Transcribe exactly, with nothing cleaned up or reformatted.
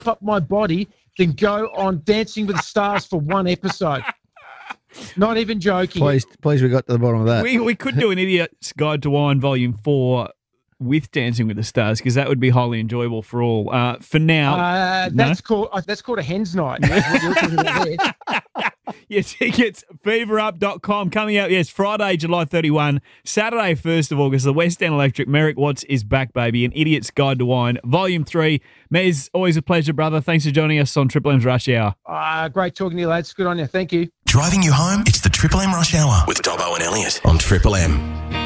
up my body than go on Dancing with the Stars for one episode. Not even joking. Please, please, we got to the bottom of that. We we could do an Idiot's Guide to Wine Volume Four with Dancing with the Stars because that would be highly enjoyable for all. Uh, for now, Uh, no? that's called uh, that's called a hen's night. That's what you're talking about there. Your tickets, fever up dot com, coming out, yes, Friday, July thirty-first, Saturday, first of August, the West End Electric, Merrick Watts is back, baby, an Idiot's Guide to Wine, Volume three. Mez, always a pleasure, brother. Thanks for joining us on Triple M's Rush Hour. Uh, great talking to you, lads. Good on you. Thank you. Driving you home, it's the Triple M Rush Hour with Dobbo and Elliot on Triple M.